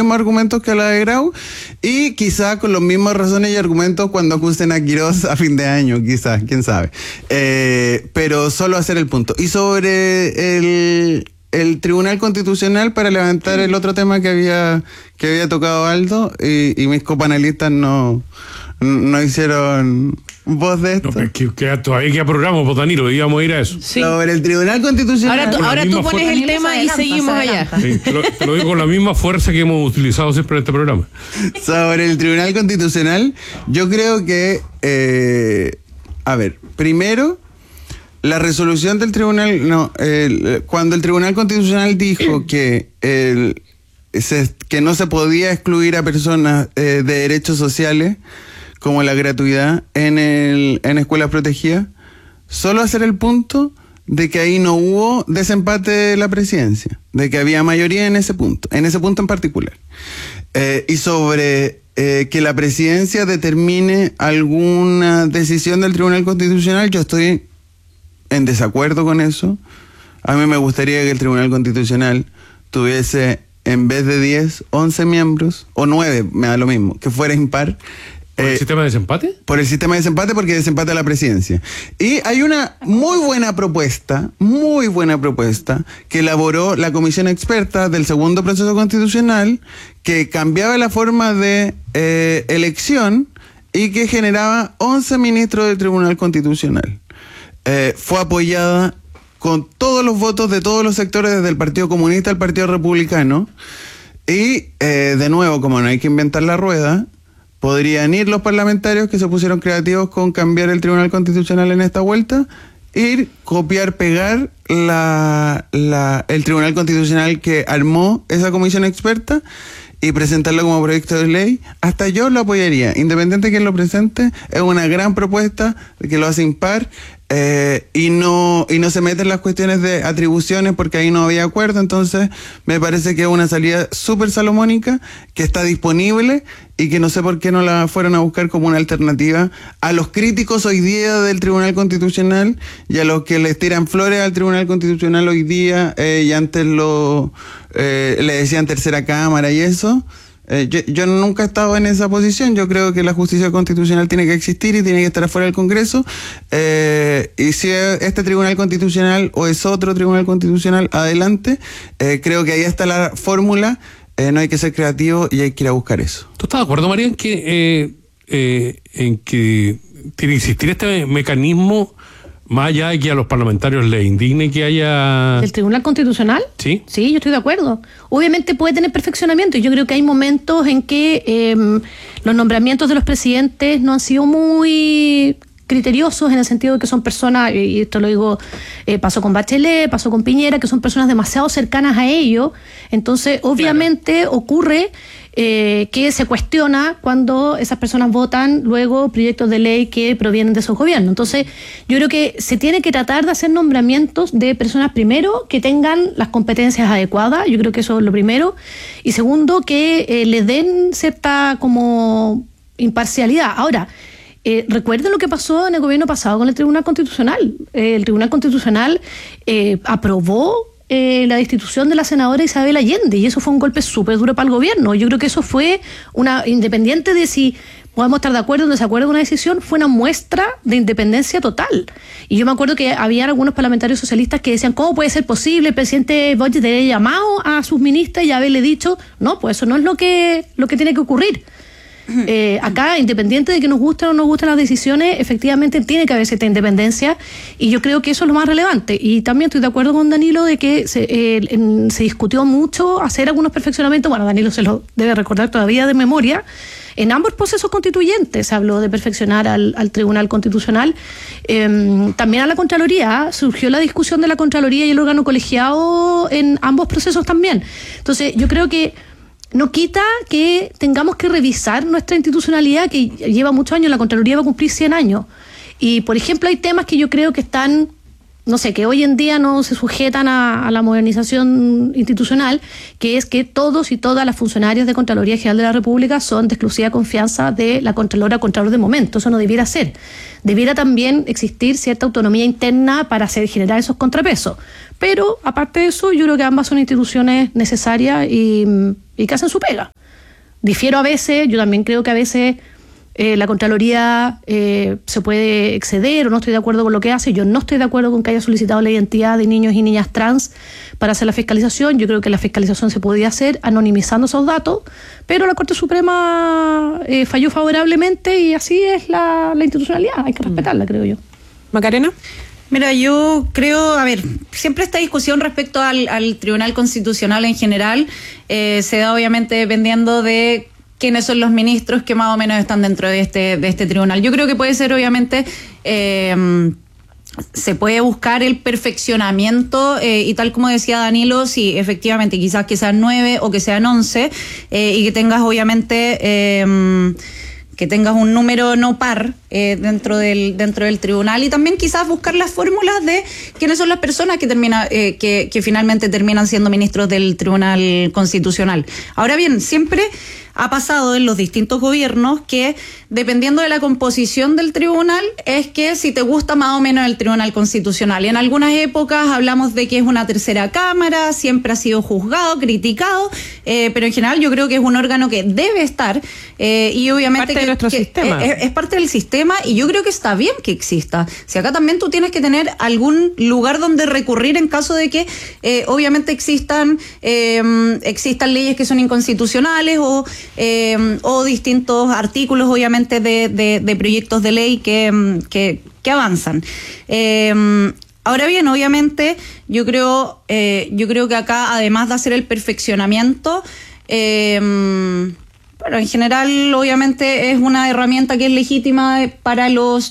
mismos argumentos que la de Grau, y quizá con los mismos razones y argumentos cuando acusen a Quirós a fin de año, quizás, quién sabe. Pero solo hacer el punto. Y sobre el Tribunal Constitucional, para levantar el otro tema que había tocado Aldo, y mis copanelistas no hicieron voz de esto. No, que todavía queda programa, pues, Danilo, íbamos a ir a eso. Sí. Sobre el Tribunal Constitucional. Ahora tú pones el tema y seguimos allá. Sí, te lo digo con la misma fuerza que hemos utilizado siempre en este programa. Sobre el Tribunal Constitucional, yo creo que, primero, la resolución del tribunal, cuando el Tribunal Constitucional dijo que no se podía excluir a personas de derechos sociales, como la gratuidad en escuelas protegidas, solo hacer el punto de que ahí no hubo desempate de la presidencia, de que había mayoría en ese punto en particular. Y sobre que la presidencia determine alguna decisión del Tribunal Constitucional, yo estoy en desacuerdo con eso. A mí me gustaría que el Tribunal Constitucional tuviese, en vez de 10, 11 miembros, o 9, me da lo mismo, que fuera impar. ¿Por el sistema de desempate? Por el sistema de desempate, porque desempata la presidencia. Y hay una muy buena propuesta, que elaboró la comisión experta del segundo proceso constitucional, que cambiaba la forma de elección y que generaba 11 ministros del Tribunal Constitucional. Fue apoyada con todos los votos de todos los sectores, desde el Partido Comunista al Partido Republicano. Y, de nuevo, como no hay que inventar la rueda, podrían ir los parlamentarios que se pusieron creativos con cambiar el Tribunal Constitucional en esta vuelta, ir, copiar, pegar el Tribunal Constitucional que armó esa comisión experta y presentarlo como proyecto de ley. Hasta yo lo apoyaría, independiente de quién lo presente. Es una gran propuesta que lo hace impar, y no se meten las cuestiones de atribuciones, porque ahí no había acuerdo. Entonces me parece que es una salida súper salomónica, que está disponible y que no sé por qué no la fueron a buscar como una alternativa a los críticos hoy día del Tribunal Constitucional y a los que les tiran flores al Tribunal Constitucional hoy día, y antes le decían tercera cámara y eso. Yo nunca he estado en esa posición. Yo creo que la justicia constitucional tiene que existir y tiene que estar afuera del Congreso. Y si es este Tribunal Constitucional o es otro Tribunal Constitucional, adelante. Creo que ahí está la fórmula. No hay que ser creativo y hay que ir a buscar eso. ¿Tú estás de acuerdo, María, en que tiene que existir este mecanismo, más allá de que a los parlamentarios les indigne que haya... ¿El Tribunal Constitucional? Sí. Sí, yo estoy de acuerdo. Obviamente puede tener perfeccionamiento, y yo creo que hay momentos en que los nombramientos de los presidentes no han sido muy criteriosos, en el sentido de que son personas, y esto lo digo, pasó con Bachelet, pasó con Piñera, que son personas demasiado cercanas a ellos. Entonces, obviamente, ocurre que se cuestiona cuando esas personas votan luego proyectos de ley que provienen de esos gobiernos. Entonces, yo creo que se tiene que tratar de hacer nombramientos de personas, primero, que tengan las competencias adecuadas. Yo creo que eso es lo primero. Y segundo, que le den cierta como imparcialidad. Ahora, recuerden lo que pasó en el gobierno pasado con el Tribunal Constitucional. El Tribunal Constitucional aprobó la destitución de la senadora Isabel Allende, y eso fue un golpe súper duro para el gobierno. Yo creo que eso fue independiente de si podemos estar de acuerdo o desacuerdo con una decisión, fue una muestra de independencia total. Y yo me acuerdo que había algunos parlamentarios socialistas que decían, ¿cómo puede ser posible el presidente Boric de haber llamado a sus ministras y haberle dicho, no, pues eso no es lo que tiene que ocurrir? Acá, independiente de que nos gusten o no nos gusten las decisiones, efectivamente tiene que haber cierta independencia, y yo creo que eso es lo más relevante. Y también estoy de acuerdo con Danilo de que se discutió mucho hacer algunos perfeccionamientos. Bueno, Danilo se lo debe recordar todavía de memoria. En ambos procesos constituyentes se habló de perfeccionar al Tribunal Constitucional. También a la Contraloría, surgió la discusión de la Contraloría y el órgano colegiado en ambos procesos también. Entonces, yo creo que no quita que tengamos que revisar nuestra institucionalidad, que lleva muchos años. La Contraloría va a cumplir 100 años. Y, por ejemplo, hay temas que yo creo que están, no sé, que hoy en día no se sujetan a la modernización institucional, que es que todos y todas las funcionarias de Contraloría General de la República son de exclusiva confianza de la Contralora o Contralor de momento. Eso no debiera ser. Debiera también existir cierta autonomía interna para generar esos contrapesos. Pero, aparte de eso, yo creo que ambas son instituciones necesarias y y que hacen su pega. Difiero a veces, yo también creo que a veces la Contraloría se puede exceder, o no estoy de acuerdo con lo que hace. Yo no estoy de acuerdo con que haya solicitado la identidad de niños y niñas trans para hacer la fiscalización. Yo creo que la fiscalización se podía hacer anonimizando esos datos, pero la Corte Suprema falló favorablemente y así es la institucionalidad, hay que respetarla, creo yo. Macarena. Mira, yo creo, siempre esta discusión respecto al Tribunal Constitucional en general se da obviamente dependiendo de quiénes son los ministros que más o menos están dentro de este tribunal. Yo creo que puede ser, obviamente, se puede buscar el perfeccionamiento y tal como decía Danilo, sí, efectivamente, quizás que sean 9 o que sean 11 y que tengas, obviamente, que tengas un número no par dentro del tribunal, y también quizás buscar las fórmulas de quiénes son las personas que finalmente terminan siendo ministros del Tribunal Constitucional. Ahora bien, siempre ha pasado en los distintos gobiernos que dependiendo de la composición del tribunal es que si te gusta más o menos el Tribunal Constitucional. Y en algunas épocas hablamos de que es una tercera cámara, siempre ha sido juzgado, criticado, pero en general yo creo que es un órgano que debe estar y obviamente parte de nuestro sistema. Es parte del sistema, y yo creo que está bien que exista. Si acá también tú tienes que tener algún lugar donde recurrir en caso de que obviamente existan leyes que son inconstitucionales o distintos artículos, obviamente, de proyectos de ley que avanzan. Ahora bien, obviamente, yo creo que acá, además de hacer el perfeccionamiento, bueno, en general, obviamente, es una herramienta que es legítima para los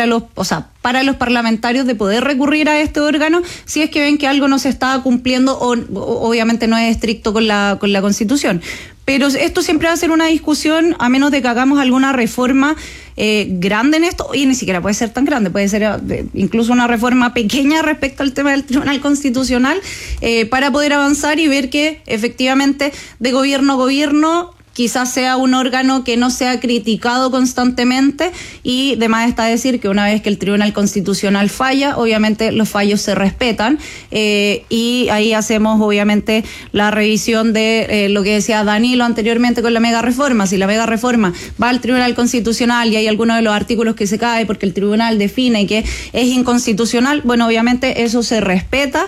parlamentarios de poder recurrir a este órgano si es que ven que algo no se está cumpliendo o obviamente no es estricto con la Constitución. Pero esto siempre va a ser una discusión, a menos de que hagamos alguna reforma grande en esto, y ni siquiera puede ser tan grande, puede ser incluso una reforma pequeña respecto al tema del Tribunal Constitucional, para poder avanzar y ver que efectivamente de gobierno a gobierno quizás sea un órgano que no sea criticado constantemente, y de más está decir que una vez que el Tribunal Constitucional falla, obviamente los fallos se respetan, y ahí hacemos obviamente la revisión de lo que decía Danilo anteriormente con la mega reforma. Si la mega reforma va al Tribunal Constitucional y hay alguno de los artículos que se cae porque el tribunal define que es inconstitucional, bueno, obviamente eso se respeta,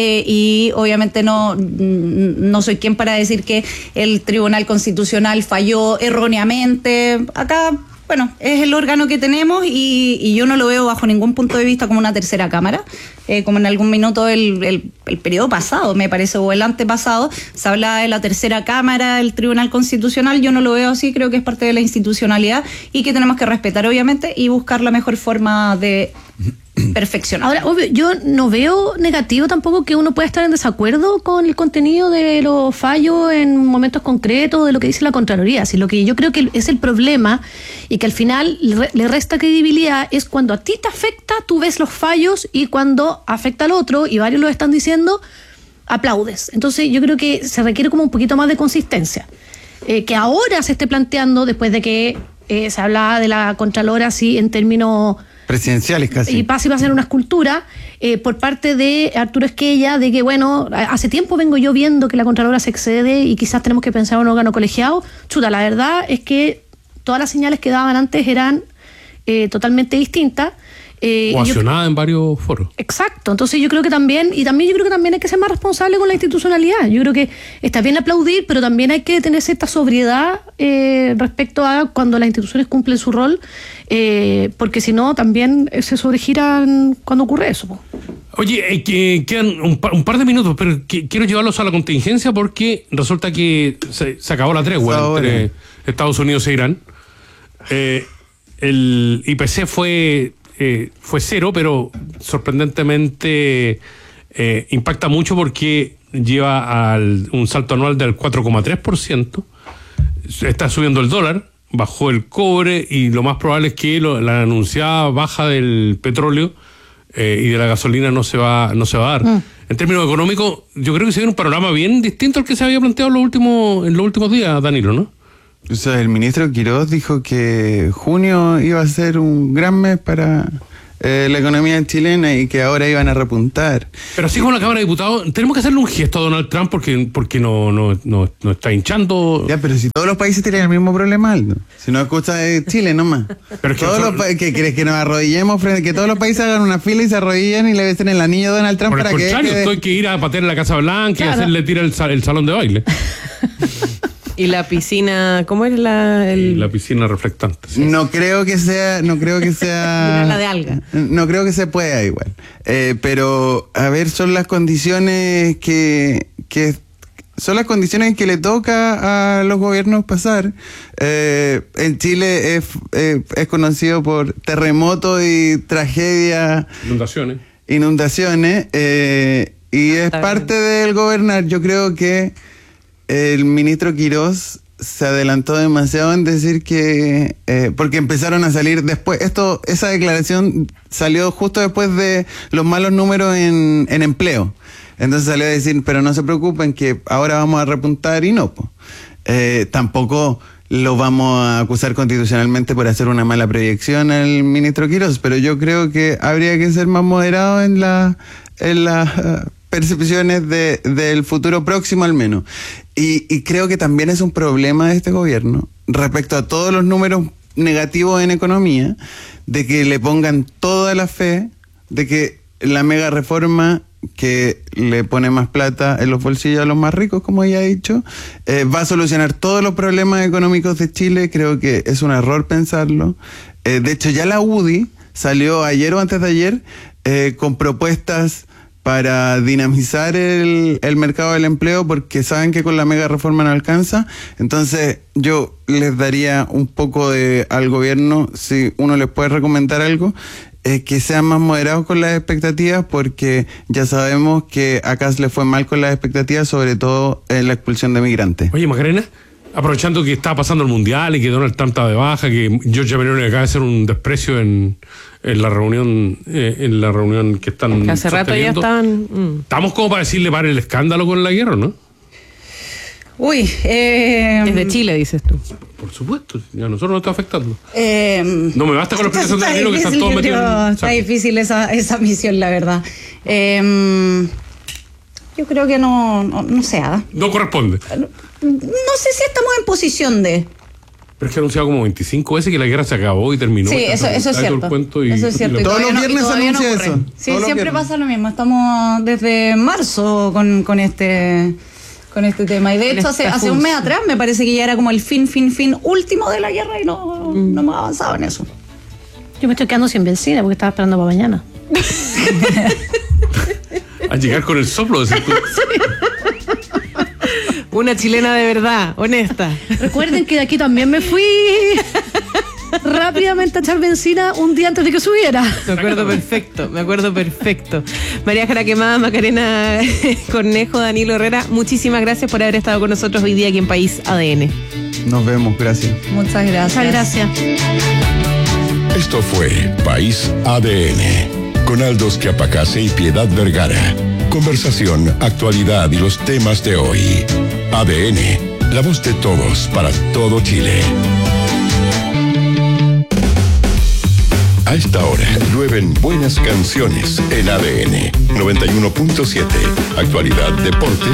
y obviamente no soy quien para decir que el Tribunal Constitucional falló erróneamente. Acá, bueno, es el órgano que tenemos y yo no lo veo bajo ningún punto de vista como una tercera cámara, como en algún minuto el periodo pasado, me parece, o el antepasado, se hablaba de la tercera cámara del Tribunal Constitucional. Yo no lo veo así, creo que es parte de la institucionalidad y que tenemos que respetar, obviamente, y buscar la mejor forma de perfeccionar. Ahora, obvio, yo no veo negativo tampoco que uno pueda estar en desacuerdo con el contenido de los fallos en momentos concretos de lo que dice la Contraloría. Si lo que yo creo que es el problema y que al final le resta credibilidad es cuando a ti te afecta, tú ves los fallos, y cuando afecta al otro, y varios lo están diciendo, aplaudes. Entonces yo creo que se requiere como un poquito más de consistencia. Que ahora se esté planteando, después de que se hablaba de la Contralora así en términos presidenciales casi. Y pase va a ser una escultura por parte de Arturo Esquella, de que, bueno, hace tiempo vengo yo viendo que la Contralora se excede y quizás tenemos que pensar en un órgano colegiado. Chuta, la verdad es que todas las señales que daban antes eran totalmente distintas. Coaccionada en varios foros. Exacto, entonces yo creo que también yo creo que también hay que ser más responsable con la institucionalidad. Yo creo que está bien aplaudir, pero también hay que tener cierta sobriedad respecto a cuando las instituciones cumplen su rol, porque si no también se sobregiran cuando ocurre eso. Oye, quedan un par de minutos, pero quiero llevarlos a la contingencia porque resulta que se acabó la tregua entre Estados Unidos e Irán. El IPC fue cero, pero sorprendentemente impacta mucho porque lleva un salto anual del 4,3%. Está subiendo el dólar, bajó el cobre, y lo más probable es que la anunciada baja del petróleo y de la gasolina no se va a dar. En términos económicos, yo creo que se viene un panorama bien distinto al que se había planteado en los últimos días, Danilo, ¿no? O sea, el ministro Quiroz dijo que junio iba a ser un gran mes para la economía chilena y que ahora iban a repuntar. Pero así como la Cámara de Diputados, tenemos que hacerle un gesto a Donald Trump porque no está hinchando. Ya, pero si todos los países tienen el mismo problema, Aldo. Si no escuchas de Chile nomás. Pero es que ¿Qué crees que nos arrodillemos frente, que todos los países hagan una fila y se arrodillen y le besen el anillo a Donald Trump por el para que contrario, estoy que ir a patear la Casa Blanca Claro. y hacerle tirar el salón de baile. Y la piscina, ¿cómo es Y la piscina reflectante. Sí. No creo que sea la de alga? No creo que se pueda igual. Pero a ver, son las condiciones que son las condiciones que le toca a los gobiernos pasar. En Chile es conocido por terremotos y tragedias, inundaciones, y es parte del gobernar. Yo creo que el ministro Quirós se adelantó demasiado en decir que porque empezaron a salir después, esa declaración salió justo después de los malos números en empleo. Entonces salió a decir, pero no se preocupen que ahora vamos a repuntar, y no, tampoco lo vamos a acusar constitucionalmente por hacer una mala proyección al ministro Quirós, pero yo creo que habría que ser más moderado en las percepciones del futuro próximo al menos. Y creo que también es un problema de este gobierno respecto a todos los números negativos en economía, de que le pongan toda la fe de que la mega reforma que le pone más plata en los bolsillos a los más ricos, como ella ha dicho, va a solucionar todos los problemas económicos de Chile. Creo que es un error pensarlo. De hecho, ya la UDI salió ayer o antes de ayer con propuestas para dinamizar el mercado del empleo, porque saben que con la mega reforma no alcanza. Entonces yo les daría un poco al gobierno, si uno les puede recomendar algo, que sean más moderados con las expectativas, porque ya sabemos que acá le fue mal con las expectativas, sobre todo en la expulsión de migrantes. Oye, Macarena, aprovechando que está pasando el Mundial y que Donald Trump está de baja, que Giorgia Meloni acaba de hacer un desprecio en la reunión que están Hace rato ya estaban... Estamos como para decirle para el escándalo con la guerra, ¿no? Uy, Desde Chile, dices tú. Por supuesto, ya a nosotros nos está afectando. No me basta con la explicación de Danilo, que están todos metidos en... Está difícil esa misión, la verdad. Yo creo que no se haga. No corresponde. No sé si estamos en posición de... Pero es que ha anunciado como 25 veces que la guerra se acabó y terminó. Sí, eso es cierto. Eso es cierto. Todos los viernes anuncia eso. Sí, siempre pasa lo mismo. Estamos desde marzo con este tema. Y de hecho, hace un mes atrás me parece que ya era como el fin último de la guerra y no hemos avanzado en eso. Yo me estoy quedando sin benzina porque estaba esperando para mañana. A llegar con el soplo de Una chilena de verdad, honesta. Recuerden que de aquí también me fui rápidamente a echar benzina un día antes de que subiera. Me acuerdo perfecto. María Jara Quemada, Macarena Cornejo, Danilo Herrera, muchísimas gracias por haber estado con nosotros hoy día aquí en País ADN. Nos vemos, gracias. Muchas gracias. Muchas gracias. Esto fue País ADN, con Aldo Schiapacase y Piedad Vergara. Conversación, actualidad y los temas de hoy. ADN, la voz de todos para todo Chile. A esta hora llueven buenas canciones en ADN 91.7. Actualidad, deportes